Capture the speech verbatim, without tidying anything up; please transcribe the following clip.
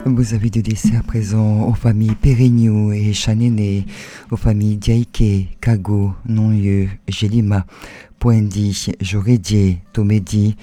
Vous avez des décès à présent aux familles Pérignou et Chanéné, aux familles Diaïké, Kago, Nonlieu, Gélima, Poindi, Jorédié, Tomédi,